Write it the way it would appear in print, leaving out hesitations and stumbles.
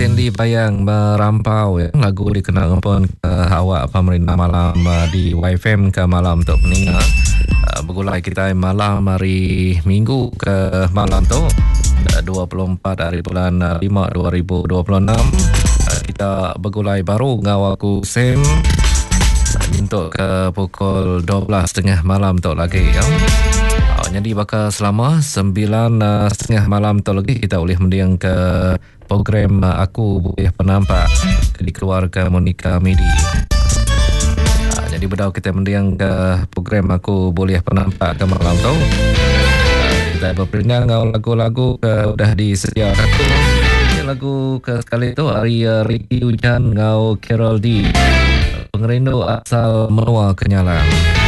Stanley Bayang merampau ya. Lagu dikenal pun ke awak pemerintah malam di YFM ke malam untuk peningat. Begulai kita malam hari Minggu ke malam tu 24 hari bulan 5 2026. Kita bergulai baru ngau aku Sam untuk ke pukul 12.30 malam tu lagi ya. Jadi bakal selama 9.30 malam tu lagi kita boleh mendiang ke program Aku Boleh Penampak dikeluarkan Monica Medi. Jadi berdau kita mendiang ke program Aku Boleh Penampak ke malam tu. Kita berperingat ngau lagu-lagu ke udah disediakan aku. Lagu ke sekali tu hari Ricky Hujan ngau Carol D. Pengerindu asal Menua Kenyalang.